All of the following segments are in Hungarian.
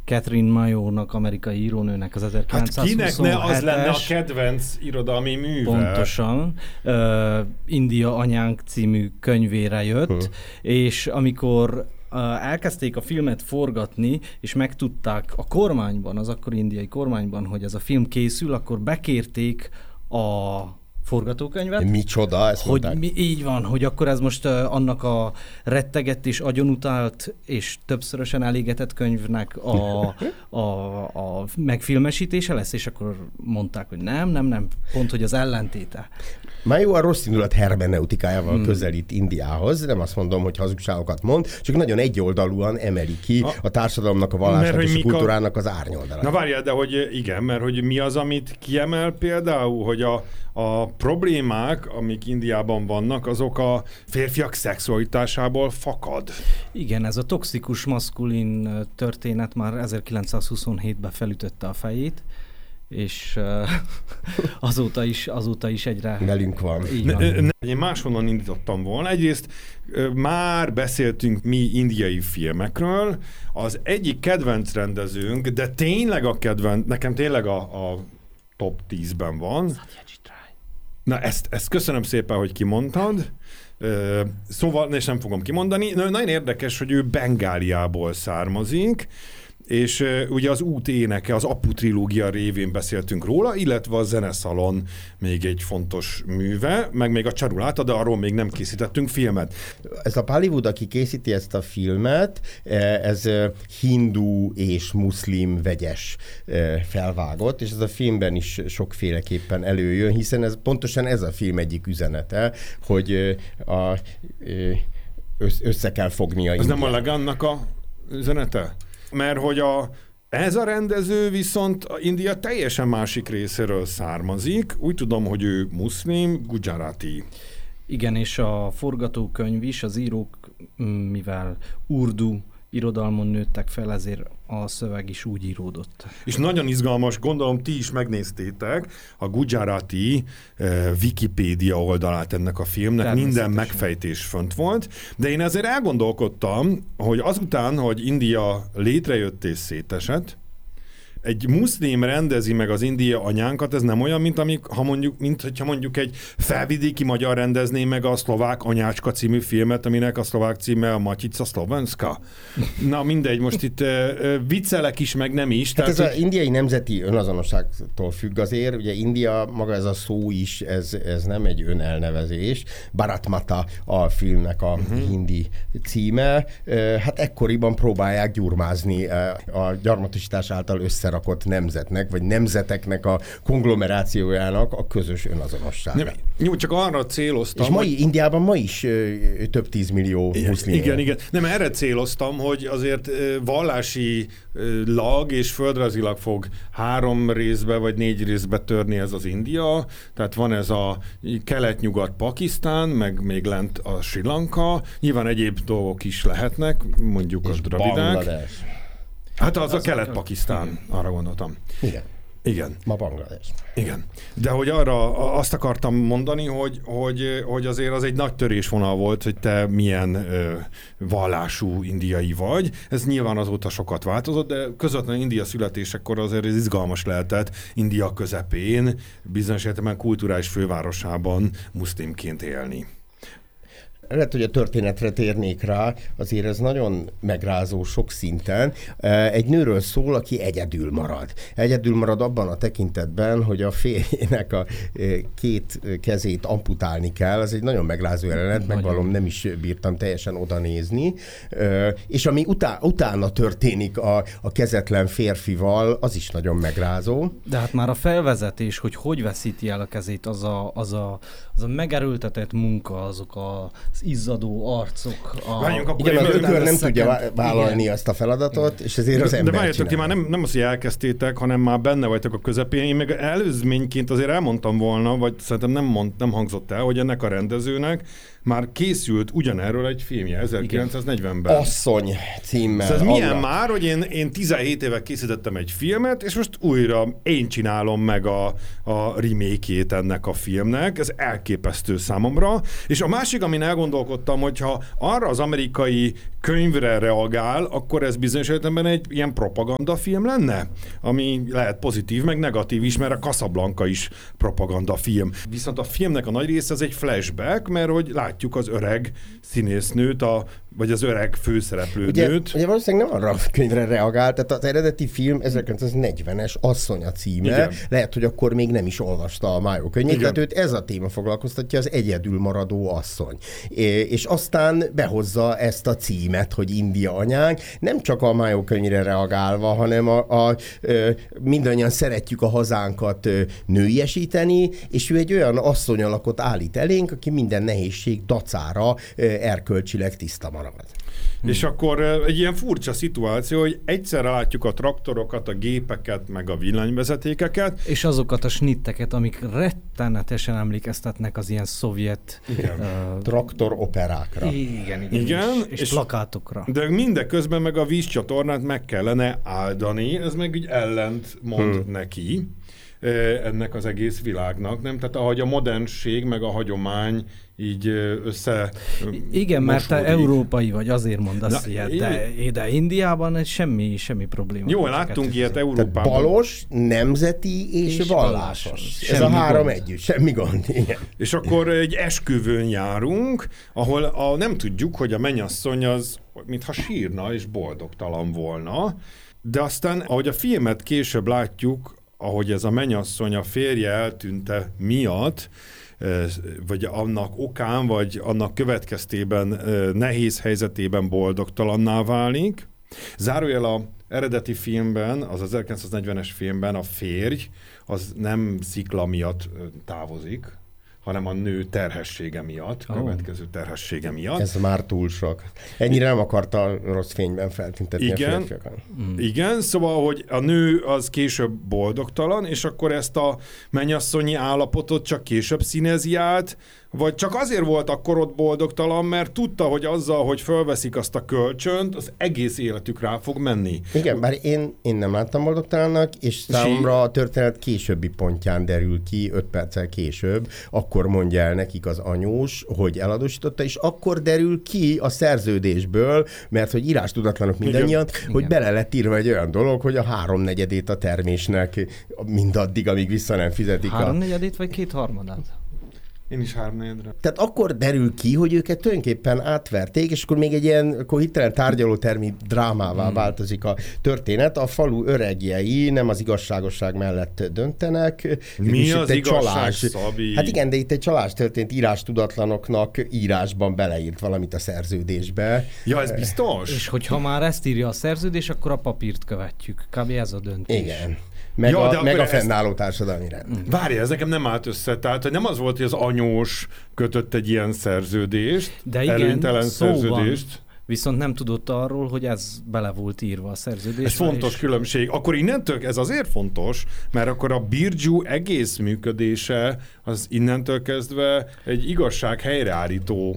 Catherine Mayo-nak, amerikai írónőnek az 1927-es. Hát kinek ne az lenne a kedvenc irodalmi műve? Pontosan. India anyánk című könyvére jött, és amikor elkezdték a filmet forgatni, és megtudták a kormányban, az akkori indiai kormányban, hogy ez a film készül, akkor bekérték a forgatókönyvet. Micsoda, ezt hogy így van, hogy akkor ez most annak a rettegett és agyonutált és többszörösen elégetett könyvnek a megfilmesítése lesz, és akkor mondták, hogy nem, pont, hogy az ellentéte. Mayo a rossz indulat hermeneutikájával közelít Indiához, nem azt mondom, hogy hazugságokat mond, csak nagyon egyoldalúan emeli ki a társadalomnak, a vallásnak és a kultúrának az árnyoldalát. Na várjál, de hogy igen, mert hogy mi az, amit kiemel például, hogy a problémák, amik Indiában vannak, azok a férfiak szexualitásából fakad. Igen, ez a toxikus maszkulin történet már 1927-ben felütötte a fejét, és azóta is egyre... Velünk van. Én máshonnan indítottam volna. Egyrészt már beszéltünk mi indiai filmekről. Az egyik kedvenc rendezőnk, de tényleg nekem tényleg a top 10-ben van. Na ezt köszönöm szépen, hogy kimondtad. Szóval, és nem fogom kimondani. Nagyon érdekes, hogy ő Bengáliából származik, és ugye az Út éneke, az Apu trilógia révén beszéltünk róla, illetve a Zeneszalon még egy fontos műve, meg még a Csaruláta, de arról még nem készítettünk filmet. Ez a Bollywood, aki készíti ezt a filmet, ez hindu és muszlim vegyes felvágott, és ez a filmben is sokféleképpen előjön, hiszen pontosan ez a film egyik üzenete, hogy össze kell fognia. Ez nem a Lagannak a üzenete? Mert hogy ez a rendező viszont India teljesen másik részéről származik. Úgy tudom, hogy ő muszlim, gujarati. Igen, és a forgatókönyv is, az írók, mivel urdu irodalmon nőttek fel, ezért a szöveg is úgy íródott. És nagyon izgalmas, gondolom ti is megnéztétek a gujarati Wikipédia oldalát ennek a filmnek, minden megfejtés fönt volt, de én ezért elgondolkodtam, hogy azután, hogy India létrejött és szétesett, egy muszlim rendezi meg az India anyánkat, ez nem olyan, hogyha mondjuk egy felvidéki magyar rendezné meg a Szlovák anyácska című filmet, aminek a szlovák címe a Matica Slovenska. Na mindegy, most itt viccelek is, meg nem is. Hát ez az indiai nemzeti önazonosságtól függ azért, ugye India, maga ez a szó is, ez nem egy önelnevezés. Bharat Mata a filmnek a hindi címe. Hát ekkoriban próbálják gyurmázni a gyarmatosítás által összerakott nemzetnek, vagy nemzeteknek a konglomerációjának a közös önazonosságát. Jó, csak arra céloztam, és Indiában ma is több 10 millió muszlim. Igen. Nem, erre céloztam, hogy azért vallási lag és földrajzilag fog 3 részbe vagy 4 részbe törni ez az India. Tehát van ez a kelet-nyugat Pakisztán, meg még lent a Sri Lanka. Nyilván egyéb dolgok is lehetnek, mondjuk és a dravidák. Bangladesh. Hát az a Kelet-Pakisztán, arra gondoltam. Igen. Ma Bangladesh. Igen. De hogy arra azt akartam mondani, hogy azért az egy nagy törésvonal volt, hogy te milyen vallású indiai vagy. Ez nyilván azóta sokat változott, de közvetlenül India születésekor azért ez izgalmas lehetett India közepén, bizonyos értelemben kulturális fővárosában muszlimként élni. Lehet, hogy a történetre térnék rá, azért ez nagyon megrázó sok szinten. Egy nőről szól, aki egyedül marad. Egyedül marad abban a tekintetben, hogy a férjének a 2 kezét amputálni kell. Ez egy nagyon megrázó jelenet, megvallom, nem is bírtam teljesen oda nézni. És ami utána történik a kezetlen férfival, az is nagyon megrázó. De hát már a felvezetés, hogy veszíti el a kezét, az a megerőltetett munka, azok az izzadó arcok. Igen, az ökör nem tudja vállalni azt a feladatot, és ezért az ember. De várjátok, ti már nem azt, hogy elkezdtétek, hanem már benne vagytok a közepén. Én meg előzményként azért elmondtam volna, vagy szerintem nem hangzott el, hogy ennek a rendezőnek már készült ugyanerről egy filmje 1940-ben. Asszony címmel. Ez milyen már, hogy én 17 éve készítettem egy filmet, és most újra én csinálom meg a remake-ét ennek a filmnek. Ez elképesztő számomra. És a másik, amin elgondolkodtam, hogyha arra az amerikai könyvre reagál, akkor ez bizonyos értelemben egy ilyen propagandafilm lenne, ami lehet pozitív, meg negatív is, mert a Casablanca is propagandafilm. Viszont a filmnek a nagy része az egy flashback, mert hogy látjuk az öreg színésznőt, vagy az öreg főszereplőnőt. Ugye valószínűleg nem arra a könyvre reagált, tehát az eredeti film 1940-es Asszony a címe. Igen. Lehet, hogy akkor még nem is olvasta a Mayo könyvét, tehát őt ez a téma foglalkoztatja, az egyedül maradó asszony. És aztán behozza ezt a címet, hogy India anyánk, nem csak a Mayo könyvre reagálva, hanem mindannyian szeretjük a hazánkat nőiesíteni, és ő egy olyan asszony alakot állít elénk, aki minden nehézség dacára erkölcsileg tiszta marad. És akkor egy ilyen furcsa szituáció, hogy egyszerre látjuk a traktorokat, a gépeket, meg a villanyvezetékeket. És azokat a snitteket, amik rettenetesen emlékeztetnek az ilyen szovjet... traktoroperákra. Igen. És plakátokra. De mindeközben meg a vízcsatornát meg kellene áldani, ez meg így ellent mond neki ennek az egész világnak, nem? Tehát ahogy a modernség, meg a hagyomány így össze... Igen, mert te európai vagy, azért mondasz ilyet, de Indiában semmi probléma. Jó, láttunk ilyet Európában. Tehát balos, nemzeti és vallásos. Ez a három együtt, semmi gond. Igen. És akkor egy esküvőn járunk, ahol nem tudjuk, hogy a mennyasszony az mintha sírna és boldogtalan volna, de aztán, ahogy a filmet később látjuk, ahogy ez a mennyasszony a férje eltűnte miatt, vagy annak okán, vagy annak következtében nehéz helyzetében boldogtalanná válik. Zárójel az eredeti filmben, az 1940-es filmben a férj az nem szikla miatt távozik, hanem a nő terhessége miatt, következő terhessége miatt. Ez már túl sok. Ennyire nem akarta rossz fényben feltüntetni a férfiakat. Igen, szóval, hogy a nő az később boldogtalan, és akkor ezt a mennyasszonyi állapotot csak később színezi át, vagy csak azért volt akkor ott boldogtalan, mert tudta, hogy azzal, hogy fölveszik azt a kölcsönt, az egész életük rá fog menni. Igen, bár én nem láttam boldogtalannak, és számomra a történet későbbi pontján derül ki, 5 perccel később, akkor mondja el nekik az anyós, hogy eladósította, és akkor derül ki a szerződésből, mert hogy írástudatlanok mindannyian, hogy bele lett írva egy olyan dolog, hogy a 3/4 a termésnek mindaddig, amíg vissza nem fizetik. 3/4 vagy 2/3? Én is 3/4-re. Tehát akkor derül ki, hogy őket tulajdonképpen átverték, és akkor még egy ilyen akkor hitelen tárgyalótermi drámává változik a történet. A falu öregjei nem az igazságosság mellett döntenek. Mi az igazság, Szabi? Hát igen, de itt egy csalás történt, írástudatlanoknak írásban beleírt valamit a szerződésbe. Ja, ez biztos? És hogyha már ezt írja a szerződés, akkor a papírt követjük. Kb. Ez a döntés. Igen. Meg a fennálló társadalmi rend. Várja, ez nekem nem állt össze. Tehát, hogy nem az volt, hogy az anyós kötött egy ilyen szerződést, de igen, előnytelen szerződést. Viszont nem tudott arról, hogy ez bele volt írva a szerződésbe. Ez fontos különbség. Akkor innentől ez azért fontos, mert akkor a Birju egész működése az innentől kezdve egy igazság helyreállító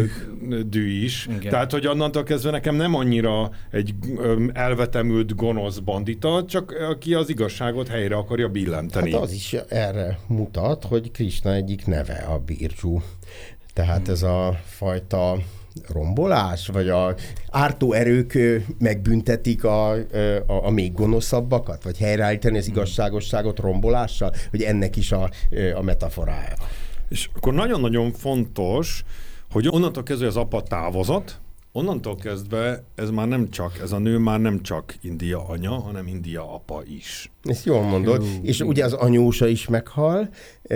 dű is. Igen. Tehát, hogy onnantól kezdve nekem nem annyira egy elvetemült gonosz bandita, csak aki az igazságot helyre akarja billenteni. Hát az is erre mutat, hogy Krishna egyik neve a Birju. Tehát ez a fajta rombolás, vagy a ártó erők megbüntetik a még gonoszabbakat, vagy helyreállítani az igazságosságot rombolással, hogy ennek is a metaforája. És akkor nagyon-nagyon fontos, hogy onnantól kezdve az apa távozott, onnantól kezdve ez a nő már nem csak India anya, hanem India apa is. Ezt jól mondod. És ugye az anyósa is meghal,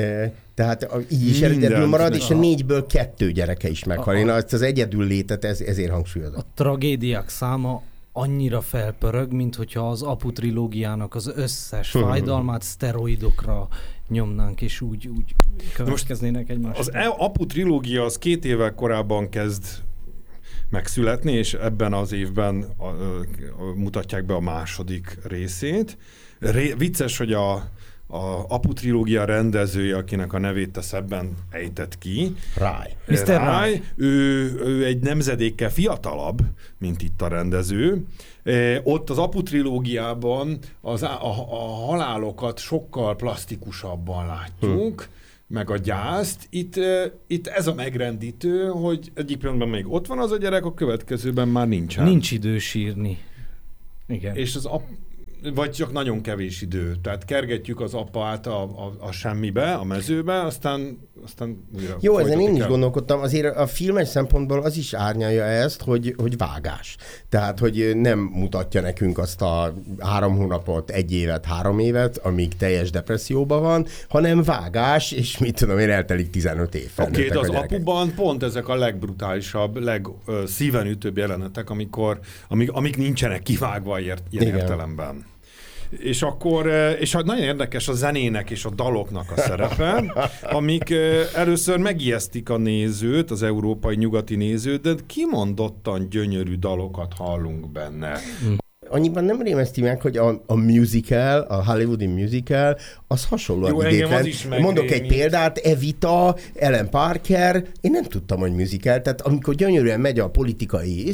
tehát így is egyedül marad, és a 4-ből 2 gyereke is meghal. Én az egyedül létet ezért hangsúlyozom. A tragédiák száma annyira felpörög, mint hogyha az Apu trilógiának az összes fájdalmát szteroidokra nyomnánk, és úgy következnének egymásra. Az Apu trilógia az 2 évvel korábban kezd megszületni, és ebben az évben mutatják be a második részét. Vicces, hogy a Apu trilógia rendezője, akinek a nevét te szebben ejtett ki. Rai. Mr. Rai. Ő egy nemzedékkel fiatalabb, mint itt a rendező. Ott az Apu trilógiában a halálokat sokkal plastikusabban látjuk, meg a gyászt. Itt ez a megrendítő, hogy egyik pillanatban még ott van az a gyerek, a következőben már nincsen. Nincs idő sírni. Igen. És vagy csak nagyon kevés idő. Tehát kergetjük az apát a semmibe, a mezőbe, aztán jó, ezen én is gondolkodtam. Azért a filmes szempontból az is árnyalja ezt, hogy vágás. Tehát, hogy nem mutatja nekünk azt a 3 hónapot, 1 évet, 3 évet, amíg teljes depresszióban van, hanem vágás, és mit tudom én, eltelik 15 év. Oké, de az Apuban pont ezek a legbrutálisabb, legszívenütőbb jelenetek, amik nincsenek kivágva ilyen értelemben. És nagyon érdekes a zenének és a daloknak a szerepe, amik először megijesztik a nézőt, az európai nyugati nézőt, de kimondottan gyönyörű dalokat hallunk benne. Annyiban nem rémeszti meg, hogy a musical, a hollywoodi musical, az hasonlóan idétlen. Mondok egy példát, Evita, Ellen Parker, én nem tudtam, hogy musical, tehát amikor gyönyörűen megy a politikai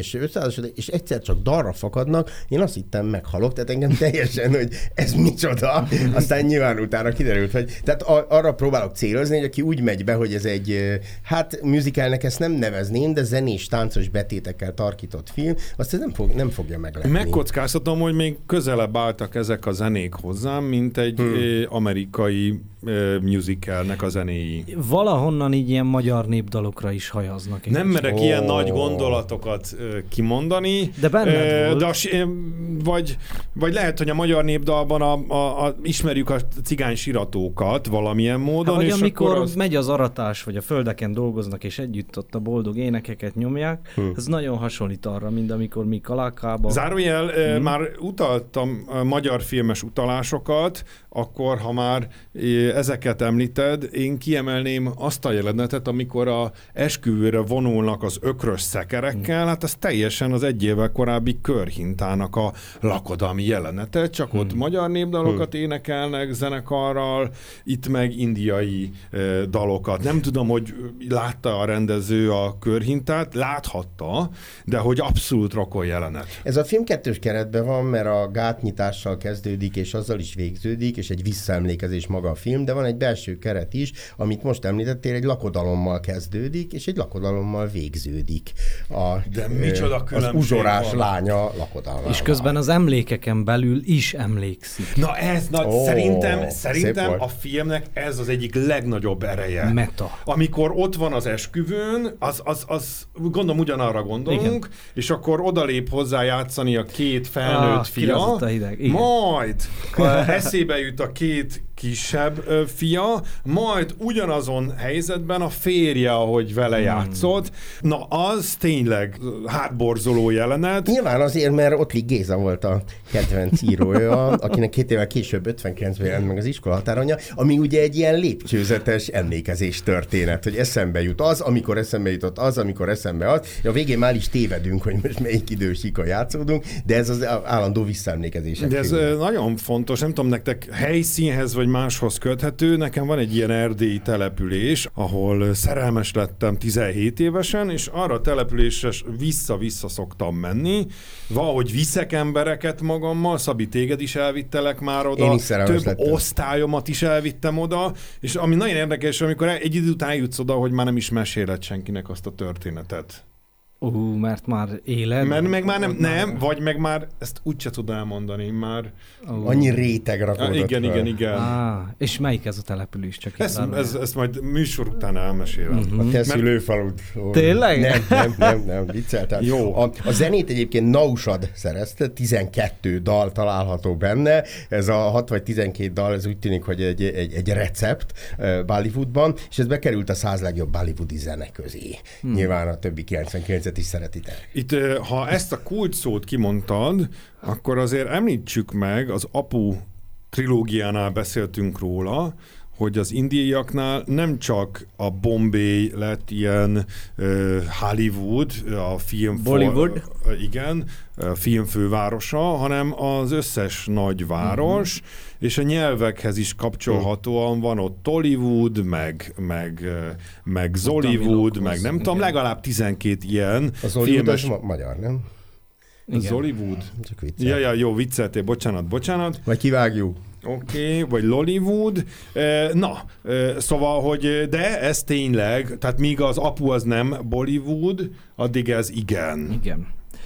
és egyszer csak dalra fakadnak, én azt hittem meghalok, tehát engem teljesen, hogy ez micsoda, aztán nyilván utána kiderült, hogy tehát arra próbálok célozni, hogy aki úgy megy be, hogy ez egy, musicalnek ezt nem nevezném, de zenés, táncos betétekkel tarkított film, azt ez nem fogja meglepni. Megkockáztatom, hogy még közelebb álltak ezek a zenék hozzám, mint egy amerikai musicalnek a zenéi. Valahonnan így ilyen magyar népdalokra is hajaznak. Nem merek ilyen nagy gondolatokat kimondani. De benned volt. Vagy lehet, hogy a magyar népdalban ismerjük a cigány siratókat valamilyen módon. Vagy amikor megy az aratás, vagy a földeken dolgoznak, és együtt ott a boldog énekeket nyomják, ez nagyon hasonlít arra, mint amikor mi Kalákában. Zárójel, már utaltam magyar filmes utalásokat, akkor, ha már ezeket említed, én kiemelném azt a jelenetet, amikor a esküvőre vonulnak az ökrös szekerekkel, hát ez teljesen az 1 évvel korábbi Körhintának a lakodalmi jelenete, csak ott magyar népdalokat énekelnek zenekarral, itt meg indiai dalokat. Nem tudom, hogy látta a rendező a Körhintát, láthatta, de hogy abszolút rokon jelenet. Ez a film 2-ös keretben van, mert a gátnyitással kezdődik, és azzal is végződik, és egy visszaemlékezés maga a film, de van egy belső keret is, amit most említettél, egy lakodalommal kezdődik, és egy lakodalommal végződik. De micsoda különbség az uzsorás van. Lánya lakodalmával. És közben az emlékeken belül is emlékszik. Na szerintem a filmnek ez az egyik legnagyobb ereje. Meta. Amikor ott van az esküvőn, az gondolom ugyanarra gondolunk, igen. És akkor odalép hozzá játszani a 2 felnőtt fia, majd eszébe jut a 2 kisebb fia, majd ugyanazon helyzetben a férje, ahogy vele játszott. Na, az tényleg hátborzoló jelenet. Nyilván azért, mert Ottlik Géza volt a kedvenc írója, akinek 2 évvel később 59-ben jelent meg az Iskola határonja, ami ugye egy ilyen lépcsőzetes emlékezés történet, hogy eszembe jut az, amikor eszembe jutott az, amikor eszembe az. A végén már is tévedünk, hogy most melyik idősíkon játszódunk, de ez az állandó visszaemlékezések. De ez nagyon fontos, nem tudom, nektek helyszínhez vagy máshoz köthető. Nekem van egy ilyen erdélyi település, ahol szerelmes lettem 17 évesen, és arra a településre vissza-vissza szoktam menni. Valahogy viszek embereket magammal, Szabi, téged is elvittelek már oda. Én is szerelmes lettem. Osztályomat is elvittem oda, és ami nagyon érdekes, amikor egy idő után eljutsz oda, hogy már nem is meséled senkinek azt a történetet. Mert már éled. Mert meg már nem, vagy meg már ezt úgyse tud elmondani, már... Annyi réteg rakódott. Igen. És melyik ez a település? Csak ezt majd műsor után elmesélem. A te szülőfalud. Tényleg? Nem, vicceltem. Jó. A zenét egyébként Naushad szerezte, 12 dal található benne. Ez a 6 vagy 12 dal, ez úgy tűnik, hogy egy recept Bollywoodban, és ez bekerült a 100 legjobb bollywoodi zene közé. Nyilván a többi 99 is szeretitek. Itt, ha ezt a kulcsszót kimondtad, akkor azért említsük meg, az Apu trilógiánál beszéltünk róla, hogy az indiaiaknál nem csak a Bombay lett ilyen Hollywood, a film... Bollywood? Igen, a film fővárosa, hanem az összes nagyváros, és a nyelvekhez is kapcsolhatóan van ott Tollywood, meg Zollywood, meg nem tudom, legalább 12 ilyen az filmes... Az magyar, nem? Zollywood? Csak vicceltem. Ja, jó, vicceltél, bocsánat. Vagy kivágjuk. Oké, vagy Lollywood. Szóval, hogy de ez tényleg, tehát míg az apu az nem Bollywood, addig ez igen. Igen.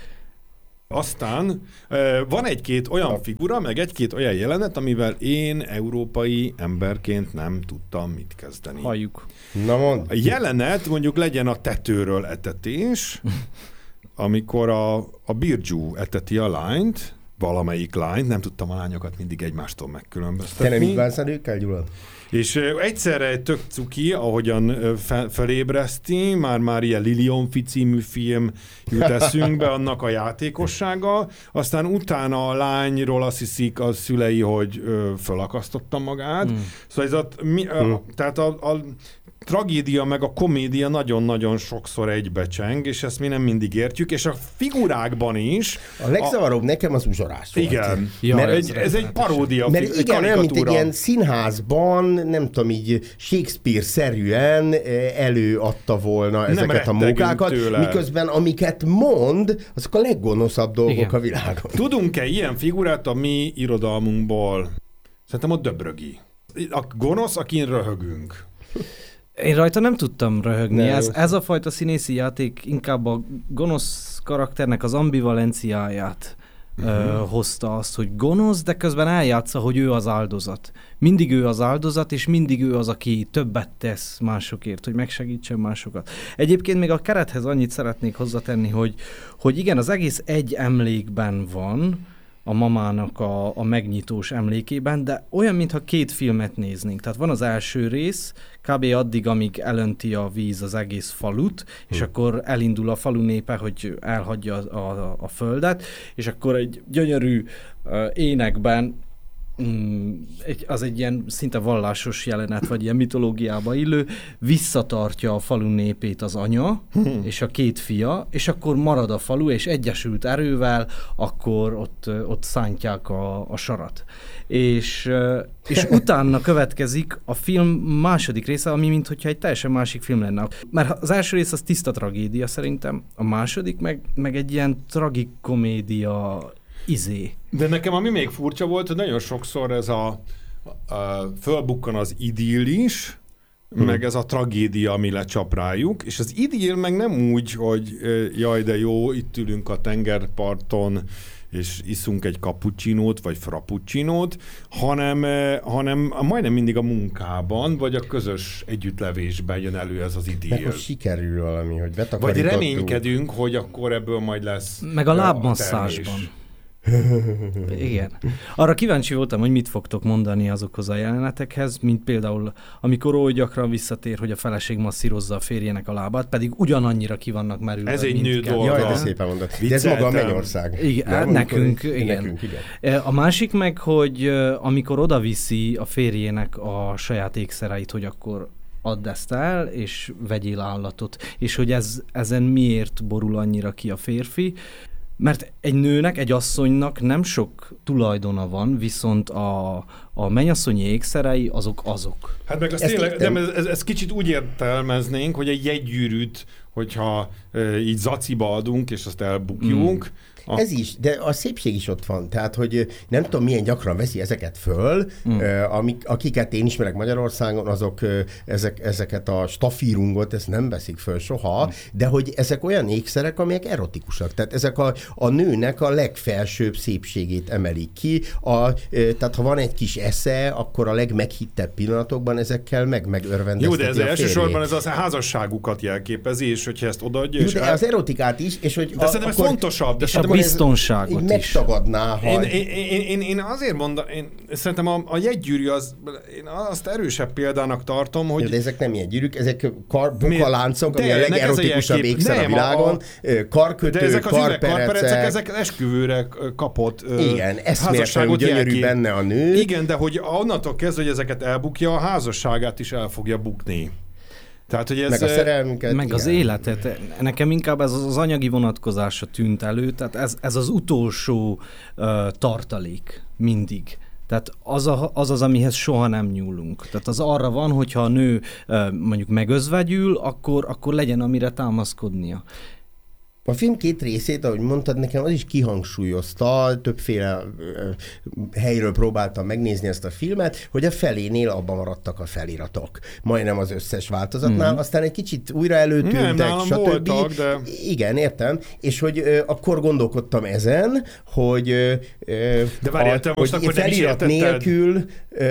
Aztán van egy-két olyan figura, meg egy-két olyan jelenet, amivel én európai emberként nem tudtam mit kezdeni. Halljuk. Na mondd. A jelenet mondjuk legyen a tetőről etetés, amikor a Birju eteti a lányt, valamelyik lányt, nem tudtam a lányokat mindig egymástól megkülönböztetni. Te nem így bánsz őkkel, Gyula? És egyszerre egy tök cuki, ahogyan felébreszti, már ilyen Lilionfi című film jut eszünkbe, annak a játékossága, aztán utána a lányról azt hiszik a szülei, hogy fölakasztotta magát. Szóval tehát a tragédia meg a komédia nagyon-nagyon sokszor egybecseng, és ezt mi nem mindig értjük, és a figurákban is. A legzavaróbb nekem az uzsorás volt. Igen, ja, mert ez egy paródia, mert igen, olyan, mint egy ilyen színházban, nem tudom, így Shakespeare-szerűen előadta volna ezeket a munkákat, tőle. Miközben amiket mond, azok a leggonoszabb dolgok igen. a világon. Tudunk-e ilyen figurát a mi irodalmunkból? Szerintem a Döbrögi. A gonosz, akin röhögünk. Én rajta nem tudtam röhögni. Ez a fajta színészi játék inkább a gonosz karakternek az ambivalenciáját hozta azt, hogy gonosz, de közben eljátsza, hogy ő az áldozat. Mindig ő az áldozat, és mindig ő az, aki többet tesz másokért, hogy megsegítsen másokat. Egyébként még a kerethez annyit szeretnék hozzátenni, hogy igen, az egész egy emlékben van, a mamának a megnyitós emlékében, de olyan, mintha két filmet néznénk. Tehát van az első rész, kb. Addig, amíg elönti a víz az egész falut, és akkor elindul a falu népe, hogy elhagyja a földet, és akkor egy gyönyörű énekben az egy ilyen szinte vallásos jelenet, vagy ilyen mitológiába illő, visszatartja a falu népét az anya, és a két fia, és akkor marad a falu, és egyesült erővel, akkor ott szántják a sarat. És utána következik a film második része, ami mintha egy teljesen másik film lenne. Mert az első rész az tiszta tragédia szerintem, a második meg egy ilyen tragikomédia De nekem ami még furcsa volt, hogy nagyon sokszor ez fölbukkan az idill is, meg ez a tragédia, ami lecsap rájuk, és az idill meg nem úgy, hogy jaj, de jó, itt ülünk a tengerparton, és iszunk egy cappuccinót, vagy frappuccinót, hanem majdnem mindig a munkában, vagy a közös együttlevésben jön elő ez az idill. Meg hogy sikerül valami, hogy betakarítottuk. Vagy reménykedünk, hogy akkor ebből majd lesz meg a lábmasszázsban. Igen. Arra kíváncsi voltam, hogy mit fogtok mondani azokhoz a jelenetekhez, mint például, amikor oly gyakran visszatér, hogy a feleség masszírozza a férjének a lábát, pedig ugyanannyira ki vannak merülve. Ez egy nő dolga. Jaj, de szépen mondod. De ez maga a Mennyország. Igen, nekünk, igen. A másik meg, hogy amikor odaviszi a férjének a saját ékszereit, hogy akkor add ezt el, és vegyél állatot. És hogy ezen miért borul annyira ki a férfi, mert egy nőnek, egy asszonynak nem sok tulajdona van, viszont a mennyasszonyi ékszerei azok. Hát meg azt tényleg, ez kicsit úgy értelmeznénk, hogy egy jegygyűrűt, hogyha így zaciba adunk, és azt elbukjunk. Ez is, de a szépség is ott van. Tehát, hogy nem tudom, milyen gyakran veszi ezeket föl, akiket én ismerek Magyarországon, azok ezeket a stafírungot, ezt nem veszik föl soha, de hogy ezek olyan ékszerek, amelyek erotikusak. Tehát ezek a nőnek a legfelsőbb szépségét emelik ki. Tehát ha van egy kis esze, akkor a legmeghittebb pillanatokban ezekkel megörvendezteti. Jó, de ez elsősorban ez a házasságukat jelképezi, és hogyha ezt odaadja. Jó, de az erotikát is, és hogy de szerintem ez fontosabb. És a biztonságot is. Megtagadná, ha... Én azért mondom, szerintem a jegygyűrű én azt erősebb példának tartom, hogy... De ezek nem jegygyűrűk, ezek bukaláncok, ami a legerotikusabb ékszer a világon. Karkötők, karperecek. Ezek esküvőre kapott igen, eszméletlenül gyönyörű benne a nő. Igen, de hogy onnantól kezdve, hogy ezeket elbukja, a házasságát is el fogja bukni. Tehát, hogy ez, meg a szerelmünket. Meg igen. Az életet. Nekem inkább ez az anyagi vonatkozása tűnt elő, tehát ez az utolsó tartalék mindig. Tehát az, amihez soha nem nyúlunk. Tehát az arra van, hogyha a nő mondjuk megözvegyül, akkor legyen amire támaszkodnia. A film két részét, ahogy mondtad, nekem az is kihangsúlyozta, többféle helyről próbáltam megnézni ezt a filmet, hogy a felénél abban maradtak a feliratok. Majdnem az összes változatnál, aztán egy kicsit újra előtűntek, stb. Voltak, de... Igen, értem. És hogy akkor gondolkodtam ezen, hogy, de várjál, most hogy felirat nélkül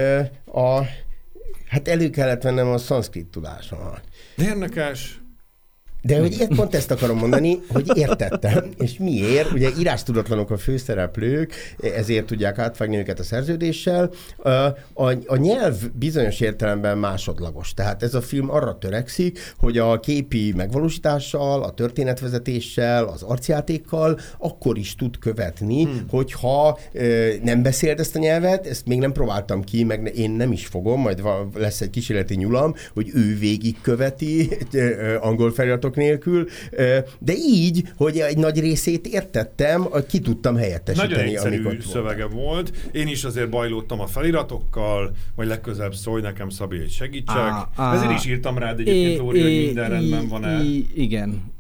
hát elő kellett vennem a szanszkrit tudásomat. De érdekes. De hogy pont ezt akarom mondani, hogy értettem, és miért, ugye írástudatlanok a főszereplők, ezért tudják átvágni őket a szerződéssel. A nyelv bizonyos értelemben másodlagos, tehát ez a film arra törekszik, hogy a képi megvalósítással, a történetvezetéssel, az arcjátékkal akkor is tud követni, hogyha nem beszélt ezt a nyelvet, ezt még nem próbáltam ki, meg én nem is fogom, majd lesz egy kísérleti nyulam, hogy ő végigköveti angol feliratok nélkül, de így, hogy egy nagy részét értettem, ki tudtam helyettesíteni. Nagyon egyszerű szövege volt. Én is azért bajlódtam a feliratokkal, majd legközelebb szólj nekem, Szabi, hogy segítsek. Ezért is írtam rád egyébként, Lóri, hogy minden rendben van-e. Igen.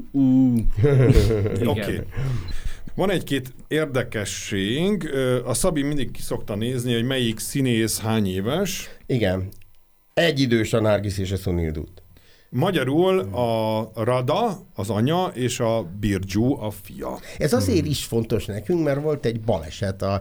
Oké. Van egy-két érdekesség. A Szabi mindig ki szokta nézni, hogy melyik színész hány éves. Igen. Egyidős a Nargis és a Sunil Dutt. Magyarul a Rada, az anya, és a Birju, a fia. Ez azért is fontos nekünk, mert volt egy baleset a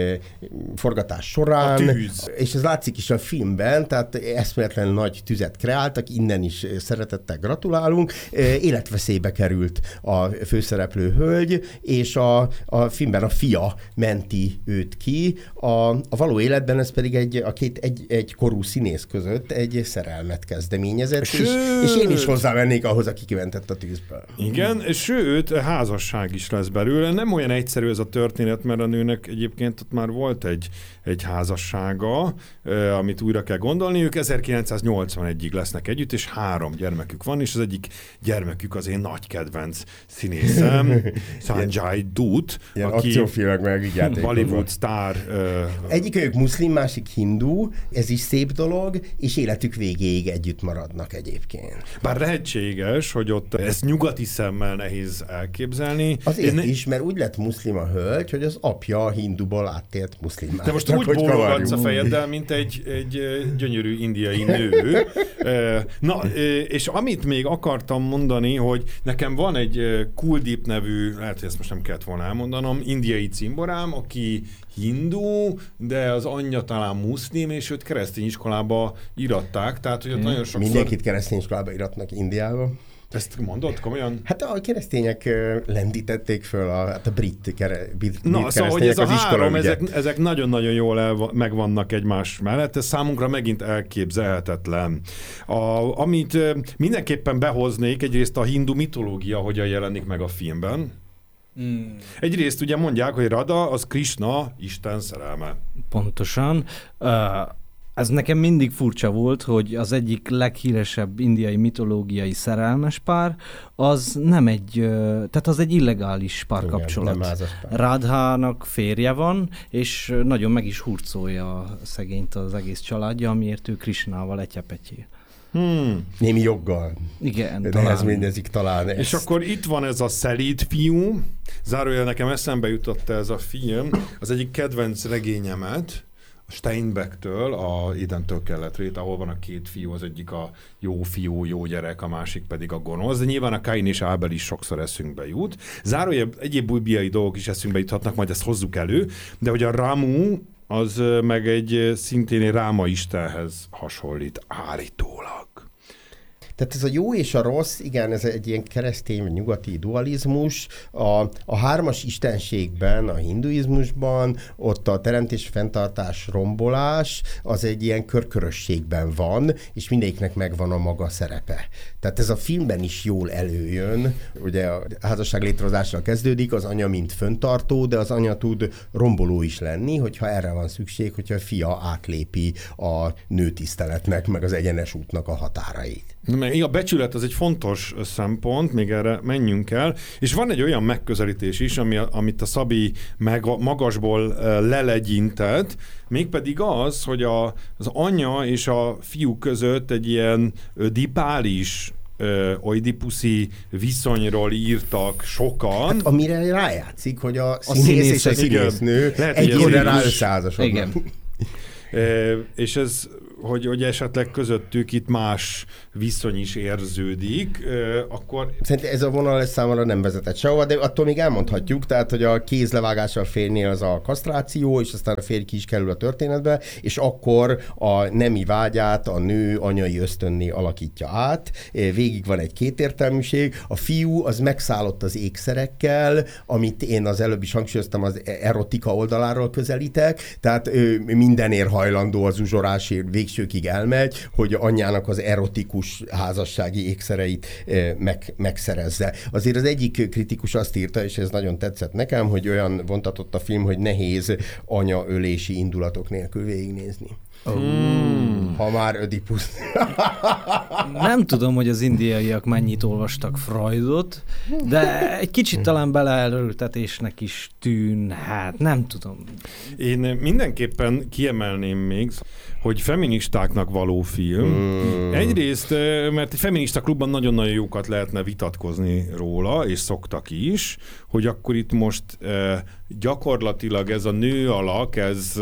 forgatás során. A tűz. És ez látszik is a filmben, tehát eszméletlen nagy tüzet kreáltak, innen is szeretettel gratulálunk. Életveszélybe került a főszereplő hölgy, és a filmben a fia menti őt ki. A való életben ez pedig egy korú színész között egy szerelmet kezdeményezett, és én is hozzávennék ahhoz, aki kimentett a tűzből. Igen, sőt, házasság is lesz belőle. Nem olyan egyszerű ez a történet, mert a nőnek egyébként ott már volt egy házassága, amit újra kell gondolni. Ők 1981-ig lesznek együtt, és 3 gyermekük van, és az egyik gyermekük az én nagy kedvenc színészem, Sanjay Dutt, aki Bollywood sztár. Egyik ők muszlim, másik hindu, ez is szép dolog, és életük végéig együtt maradnak egyébként. Bár lehetséges, hogy ott ezt nyugati szemmel nehéz elképzelni. Azért is, mert úgy lett muszlim a hölgy, hogy az apja hinduból áttért muszlimmá. De most úgy bólogatsz a fejeddel, mint egy gyönyörű indiai nő. Na, és amit még akartam mondani, hogy nekem van egy Kuldeep nevű, lehet, hogy ezt most nem kellett volna elmondanom, indiai cimborám, aki hindu, de az anyja talán muszlim, és őt keresztény iskolába iratták, tehát hogy ott nagyon sokszor... Mindenkit keresztény iskolába iratnak Indiába. Ezt mondod komolyan? Hát a keresztények lendítették föl a brit Na, szóval, hogy ez a 3, ezek nagyon-nagyon jól megvannak egymás mellett, ez számunkra megint elképzelhetetlen. Amit mindenképpen behoznék, egyrészt a hindu mitológia hogyan jelenik meg a filmben. Egyrészt ugye mondják, hogy Rada az Krishna Isten szerelme. Pontosan. Ez nekem mindig furcsa volt, hogy az egyik leghíresebb indiai mitológiai szerelmes pár, az nem tehát az egy illegális párkapcsolat. Radhának férje van, és nagyon meg is hurcolja a szegényt az egész családja, amiért ő Krishnával etyepetyél. Némi joggal. Igen, nehezményezik talán ezt. És akkor itt van ez a szelíd fiú, zárójel nekem eszembe jutott ez a film, az egyik kedvenc regényemet, Steinbecktől, a Identől Keletrét, ahol van a 2 fiú, az egyik a jó fiú, jó gyerek, a másik pedig a gonosz, de nyilván a Kain és Ábel is sokszor eszünkbe jut. Zárójel egyéb bibliai dolgok is eszünkbe juthatnak, majd ezt hozzuk elő, de hogy a Ramu az meg szintén egy Ráma istenhez hasonlít állítólag. Tehát ez a jó és a rossz, igen, ez egy ilyen keresztény, vagy nyugati dualizmus. A hármas istenségben, a hinduizmusban, ott a teremtés, fenntartás, rombolás, az egy ilyen körkörösségben van, és mindegyiknek megvan a maga szerepe. Tehát ez a filmben is jól előjön, ugye a házasság létrehozással kezdődik, az anya mint föntartó, de az anya tud romboló is lenni, hogyha erre van szükség, hogyha a fia átlépi a nőtiszteletnek, meg az egyenes útnak a határait. A becsület az egy fontos szempont, még erre menjünk el, és van egy olyan megközelítés is, amit a Szabi magasból lelegyintett, mégpedig az, hogy az anya és a fiú között egy ilyen dipális oidipuszi viszonyról írtak sokan. Hát, amire rájátszik, hogy a színész és a színésznő egyre rá összeházasodnak. És ez, hogy esetleg közöttük itt más viszony is érződik, akkor... Szerintem ez a vonal számomra nem vezetett sehova, de attól még elmondhatjuk, tehát, hogy a kézlevágással férjnél az a kasztráció, és aztán a férj ki is kerül a történetbe, és akkor a nemi vágyát a nő anyai ösztönné alakítja át. Végig van egy kétértelműség. A fiú az megszállott az ékszerekkel, amit én az előbb is hangsúlyoztam, az erotika oldaláról közelítek, tehát mindenért hajlandó az uzsorásért végsőkig elmegy, hogy anyjának az erotikus házassági ékszereit megszerezze. Azért az egyik kritikus azt írta, és ez nagyon tetszett nekem, hogy olyan vontatott a film, hogy nehéz anyaölési indulatok nélkül végignézni. Ha már Ödipus. Nem tudom, hogy az indiaiak mennyit olvastak Freudot, de egy kicsit talán beleerőltetésnek is tűnhet, nem tudom. Én mindenképpen kiemelném még, hogy feministáknak való film. Egyrészt, mert egy feminista klubban nagyon-nagyon jókat lehetne vitatkozni róla, és szoktak is, hogy akkor itt most gyakorlatilag ez a nő alak, ez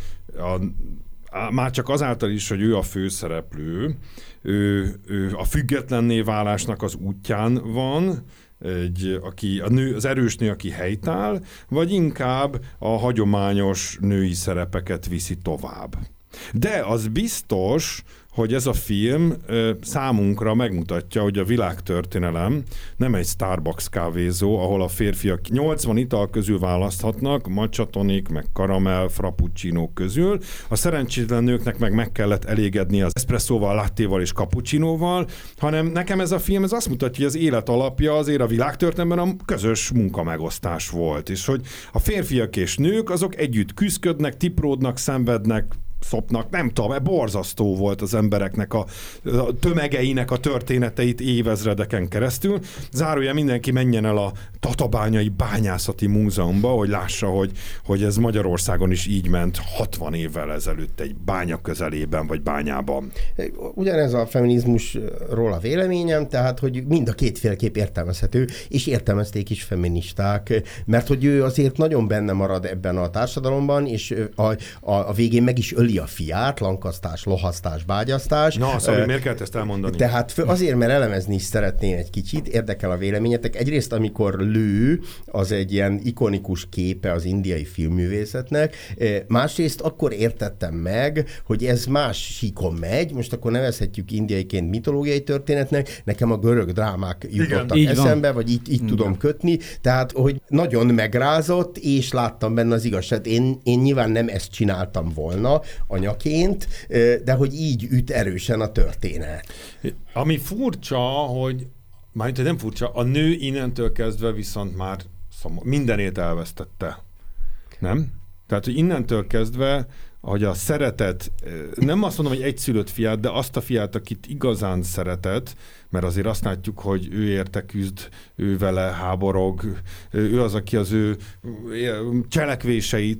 már csak azáltal is, hogy ő a főszereplő, ő a függetlenné válásnak az útján van, az erős nő, aki helytáll, vagy inkább a hagyományos női szerepeket viszi tovább. De az biztos, hogy ez a film számunkra megmutatja, hogy a világtörténelem nem egy Starbucks kávézó, ahol a férfiak 80 ital közül választhatnak, matcha tonic, meg karamell, frappuccino közül. A szerencsétlen nőknek meg kellett elégedni az eszpresszóval, lattéval és cappuccinóval, hanem nekem ez a film ez azt mutatja, hogy az élet alapja azért a világtörténelemben a közös munkamegosztás volt, és hogy a férfiak és nők azok együtt küzdködnek, tipródnak, szenvednek, szopnak, nem tudom, borzasztó volt az embereknek a tömegeinek a történeteit évezredeken keresztül. Zárójel mindenki menjen el a Tatabányai Bányászati Múzeumba, hogy lássa, hogy ez Magyarországon is így ment 60 évvel ezelőtt egy bánya közelében, vagy bányában. Ugyanez a feminizmusról a véleményem, tehát, hogy mind a kétféleképp értelmezhető, és értelmezték is feministák, mert hogy ő azért nagyon benne marad ebben a társadalomban, és a végén meg is öli a fiát, lankasztás, lohasztás, bágyasztás. Na, szóval miért kellett ezt elmondani? Tehát azért, mert elemezni is szeretném egy kicsit, érdekel a véleményetek. Egyrészt, amikor lő, az egy ilyen ikonikus képe az indiai filmművészetnek. Másrészt akkor értettem meg, hogy ez más síkon megy, most akkor nevezhetjük indiaiként mitológiai történetnek, nekem a görög drámák jutottak eszembe, vagy így tudom kötni, tehát, hogy nagyon megrázott, és láttam benne az igazságot. Én nyilván nem ezt csináltam volna anyaként, de hogy így üt erősen a történet. Ami furcsa, hogy mármint, hogy nem furcsa, a nő innentől kezdve viszont már mindenét elvesztette. Nem? Tehát, hogy innentől kezdve, hogy a szeretet, nem azt mondom, hogy egyszülött fiát, de azt a fiát, akit igazán szeretett, mert azért azt látjuk, hogy ő érte küzd, ő vele háborog, ő az, aki az ő cselekvéseit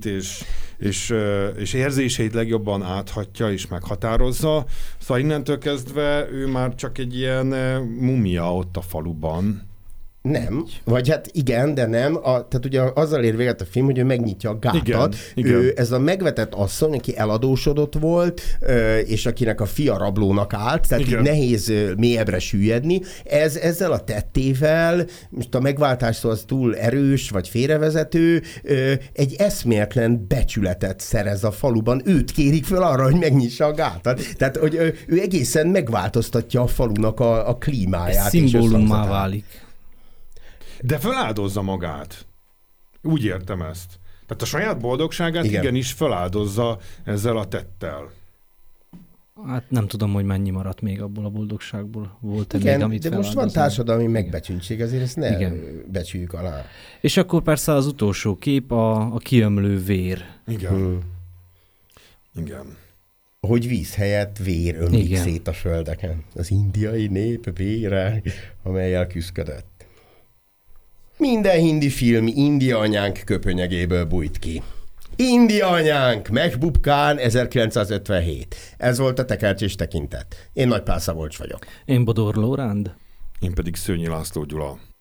és érzéseit legjobban áthatja és meghatározza. Szóval innentől kezdve ő már csak egy ilyen mumia ott a faluban. Nem, vagy hát igen, de nem. Tehát ugye azzal ér véget a film, hogy ő megnyitja a gátat. Igen. Ez a megvetett asszony, aki eladósodott volt, és akinek a fia rablónak állt, tehát így nehéz mélyebbre süllyedni. Ezzel a tettével, most a megváltás szó az túl erős, vagy félrevezető, egy eszméletlen becsületet szerez a faluban. Őt kérik föl arra, hogy megnyissa a gátat. Tehát, hogy ő egészen megváltoztatja a falunak a klímáját. Szimbólummá válik. De feláldozza magát. Úgy értem ezt. Tehát a saját boldogságát igenis feláldozza ezzel a tettel. Hát nem tudom, hogy mennyi maradt még abból a boldogságból. Volt-e igen, még, amit de most van társadalmi megbecsültség, azért ezt ne becsüljük alá. És akkor persze az utolsó kép a kiömlő vér. Igen. Igen. Hogy víz helyett vér ömlik szét a földeken. Az indiai nép vére, amellyel küszködött. Minden hindi film India anyánk köpönyegéből bújt ki. India anyánk, Mehbub Khan, 1957. Ez volt a Tekercsés tekintet. Én Nagy Pál Szabolcs vagyok. Én Bodor Lóránd. Én pedig Szőnyi László Gyula.